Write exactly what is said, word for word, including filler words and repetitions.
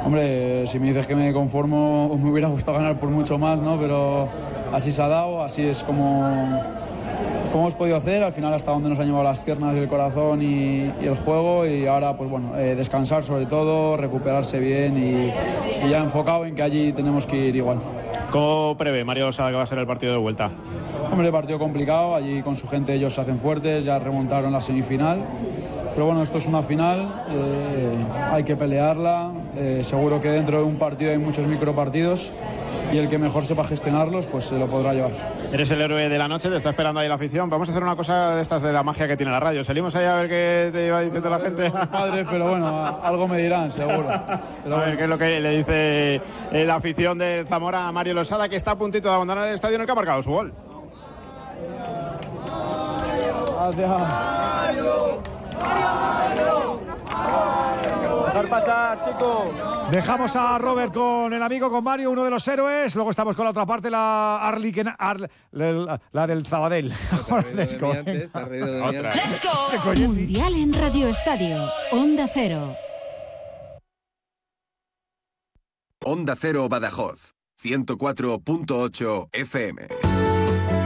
Hombre, si me dices que me conformo, me hubiera gustado ganar por mucho más, ¿no? Pero así se ha dado, así es como, como hemos podido hacer, al final hasta donde nos han llevado las piernas y el corazón y, y el juego, y ahora pues bueno, eh, descansar sobre todo, recuperarse bien y, y ya enfocado en que allí tenemos que ir igual. ¿Cómo prevé Mario Losada que va a ser el partido de vuelta? Hombre, partido complicado, allí con su gente ellos se hacen fuertes, ya remontaron la semifinal. Pero bueno, esto es una final, eh, hay que pelearla, eh, seguro que dentro de un partido hay muchos micropartidos y el que mejor sepa gestionarlos pues se lo podrá llevar. Eres el héroe de la noche, te está esperando ahí la afición. Vamos a hacer una cosa de estas de la magia que tiene la radio. Salimos ahí a ver qué te iba diciendo la gente. Padres, pero bueno, a, algo me dirán, seguro. Pero a ver bueno. qué es lo que le dice eh, la afición de Zamora a Mario Losada, que está a puntito de abandonar el estadio en el que ha marcado su gol. Gracias. Dejar pasar, chicos. Dejamos a Robert con el amigo, con Mario, uno de los héroes. Luego estamos con la otra parte, la Arliken, Ar, la, la del Zabadell. Let's go. Mundial en Radio Estadio. Onda Cero. Onda Cero Badajoz. ciento cuatro punto ocho F M.